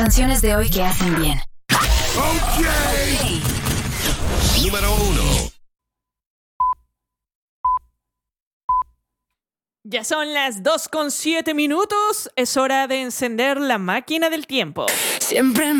canciones de hoy que hacen bien. Okay. Número 1. Ya son las 2:07. Es hora de encender la máquina del tiempo. Siempre